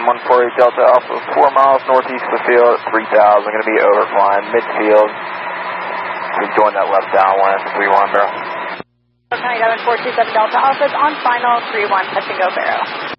148 Delta Alpha, 4 miles northeast of the field at 3,000. Going to be overflying midfield. We join that left downwind, 3-1, bro. Okay, 427 Delta Alpha is on final, 3-1, touch and go, Barrow.